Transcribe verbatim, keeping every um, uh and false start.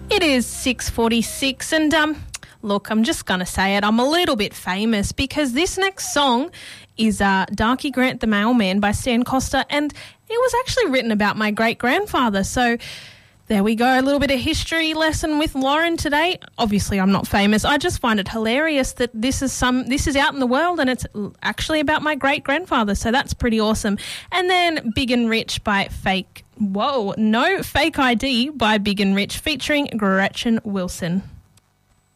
It is six forty-six and um, look, I'm just going to say it, I'm a little bit famous because this next song is uh, Darky Grant the Mailman by Stan Costa, and it was actually written about my great-grandfather. So there we go, a little bit of history lesson with Lauren today. Obviously, I'm not famous. I just find it hilarious that this is some this is out in the world and it's actually about my great-grandfather, so that's pretty awesome. And then Big and Rich by Fake... Whoa, no, Fake I D by Big and Rich featuring Gretchen Wilson.